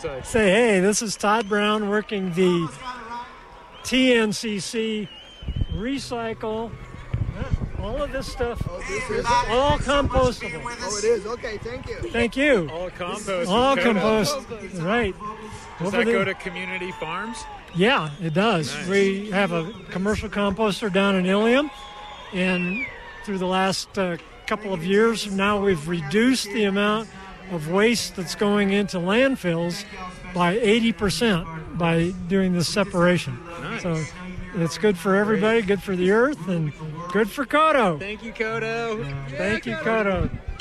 say, hey, this is Todd Brown working the TNCC recycle. All of this stuff is all compostable. Oh, it is? Okay, thank you. Thank you. All compost. All compost. Right. Does that go to community farms? Yeah, it does. Nice. We have a commercial composter down in Ilium, and through the last couple of years now we've reduced the amount of waste that's going into landfills by 80% by doing this separation. Nice. So it's good for everybody, good for the earth, and good for Kodo. Thank you, Kodo. Thank you, Kodo.